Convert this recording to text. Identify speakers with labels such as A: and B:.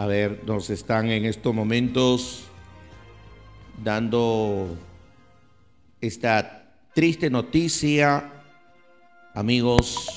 A: A ver, nos están en estos momentos dando esta triste noticia, amigos.